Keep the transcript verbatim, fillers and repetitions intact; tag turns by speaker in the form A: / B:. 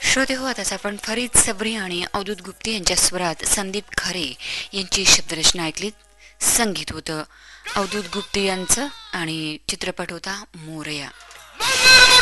A: श्रोते हो, आताच आपण फरीद सबरी आणि अवधूत गुप्ते यांच्या स्वरात संदीप खरे यांची शब्दरचना ऐकलीत. संगीत होतं अवधूत गुप्ते यांचं आणि चित्रपट होता मोरया.